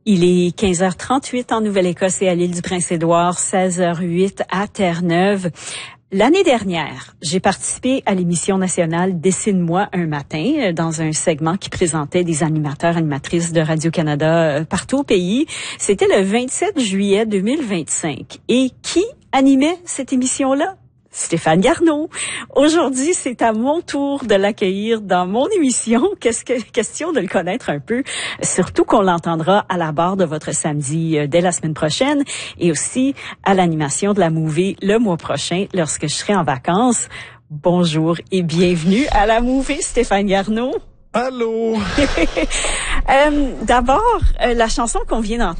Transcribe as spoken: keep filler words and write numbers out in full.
Il est quinze heures trente-huit en Nouvelle-Écosse et à l'île du Prince-Édouard, seize heures huit à Terre-Neuve. L'année dernière, j'ai participé à l'émission nationale Dessine-moi un matin dans un segment qui présentait des animateurs, animatrices de Radio-Canada partout au pays. C'était le vingt-sept juillet deux mille vingt-cinq. Et qui animait cette émission-là? Stéphane Garneau. Aujourd'hui, c'est à mon tour de l'accueillir dans mon émission. Qu'est-ce que, question de le connaître un peu, surtout qu'on l'entendra à la barre de votre samedi euh, dès la semaine prochaine et aussi à l'animation de la Movie le mois prochain lorsque je serai en vacances. Bonjour et bienvenue à la Movie, Stéphane Garneau. Allô? euh, d'abord, euh, la chanson qu'on vient d'entendre,